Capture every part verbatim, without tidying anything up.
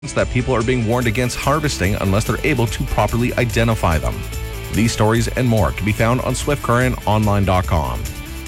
that people are being warned against harvesting unless they're able to properly identify them. These stories and more can be found on swift current online dot com.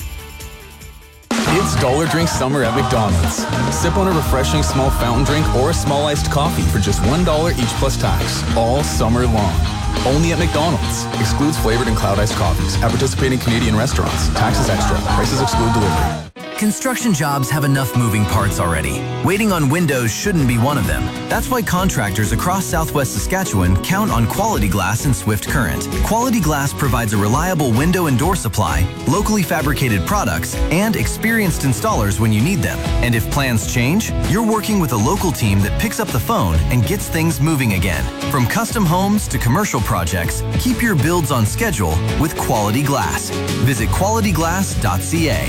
It's Dollar Drink Summer at McDonald's. Sip on a refreshing small fountain drink or a small iced coffee for just one dollar each plus tax, all summer long. Only at McDonald's. Excludes flavored and cloud iced coffees at participating Canadian restaurants. Taxes extra. Prices exclude delivery. Construction jobs have enough moving parts already. Waiting on windows shouldn't be one of them. That's why contractors across Southwest Saskatchewan count on Quality Glass and Swift Current. Quality Glass provides a reliable window and door supply, locally fabricated products, and experienced installers when you need them. And if plans change, you're working with a local team that picks up the phone and gets things moving again. From custom homes to commercial projects, keep your builds on schedule with Quality Glass. Visit quality glass dot c a.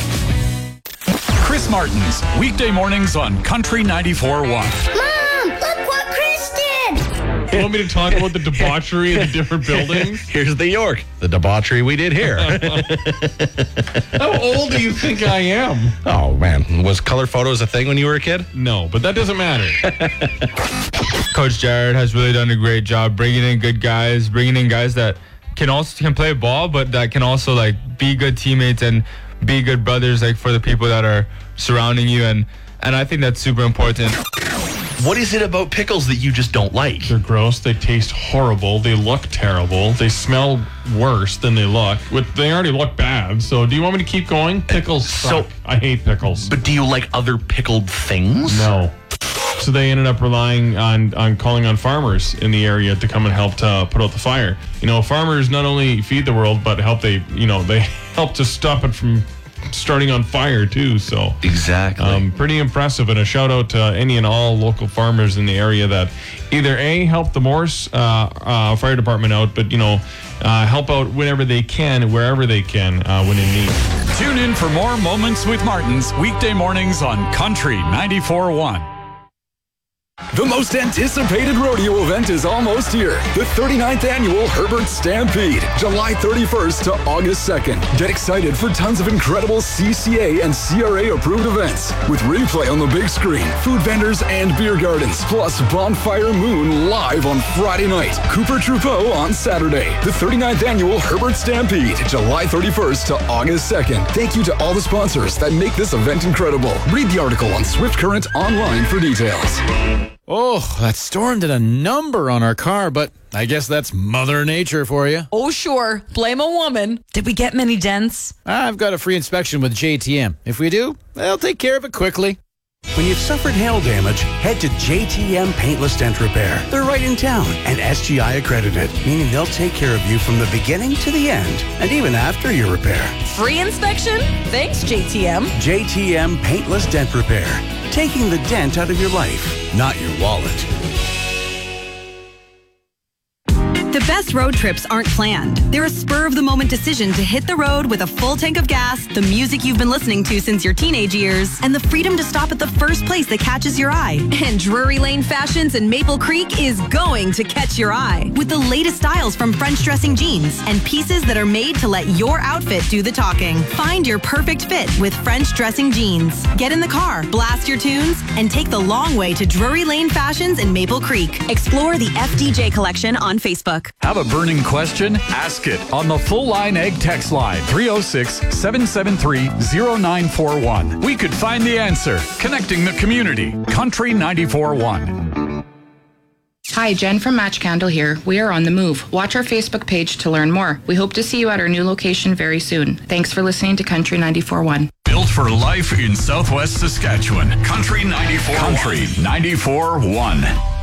Chris Martin's weekday mornings on Country ninety-four point one. Mom, look what Chris did! You want me to talk about the debauchery of the different buildings? Here's the York, the debauchery we did here. How old do you think I am? Oh, man. Was color photos a thing when you were a kid? No, but that doesn't matter. Coach Jared has really done a great job bringing in good guys, bringing in guys that can also can play ball, but that can also like be good teammates and be good brothers, like for the people that are surrounding you, and and I think that's super important. What is it about pickles that you just don't like? They're gross. They taste horrible. They look terrible. They smell worse than they look. They already look bad. So do you want me to keep going? Pickles suck. So, I hate pickles. But do you like other pickled things? No. So they ended up relying on, on calling on farmers in the area to come and help to put out the fire. You know, farmers not only feed the world, but help they, you know, they help to stop it from starting on fire too. So exactly, um, pretty impressive. And a shout out to any and all local farmers in the area that either A, help the Morse uh, uh, Fire Department out, but you know, uh, help out whenever they can, wherever they can, uh, when in need. Tune in for more Moments with Martins weekday mornings on Country ninety-four point one. The most anticipated rodeo event is almost here. The thirty-ninth Annual Herbert Stampede, July thirty-first to August second. Get excited for tons of incredible C C A and C R A approved events with replay on the big screen, food vendors and beer gardens, plus Bonfire Moon live on Friday night, Cooper Troupeau on Saturday. The thirty-ninth Annual Herbert Stampede, July thirty-first to August second. Thank you to all the sponsors that make this event incredible. Read the article on Swift Current online for details. Oh, that storm did a number on our car, but I guess that's Mother Nature for you. Oh, sure. Blame a woman. Did we get many dents? I've got a free inspection with J T M. If we do, they'll take care of it quickly. When you've suffered hail damage, head to J T M Paintless Dent Repair. They're right in town and S G I accredited, meaning they'll take care of you from the beginning to the end, and even after your repair. Free inspection? Thanks, J T M. J T M Paintless Dent Repair. Taking the dent out of your life, not your wallet. The best road trips aren't planned. They're a spur-of-the-moment decision to hit the road with a full tank of gas, the music you've been listening to since your teenage years, and the freedom to stop at the first place that catches your eye. And Drury Lane Fashions in Maple Creek is going to catch your eye with the latest styles from French dressing jeans and pieces that are made to let your outfit do the talking. Find your perfect fit with French dressing jeans. Get in the car, blast your tunes, and take the long way to Drury Lane Fashions in Maple Creek. Explore the F D J collection on Facebook. Have a burning question? Ask it on the Full Line Egg text line three oh six, seven seven three, oh nine four one. We could find the answer. Connecting the community. Country ninety-four point one. Hi, Jen from Match Candle here. We are on the move. Watch our Facebook page to learn more. We hope to see you at our new location very soon. Thanks for listening to Country ninety-four point one. Built for life in Southwest Saskatchewan. Country ninety-four point one. Country ninety-four point one.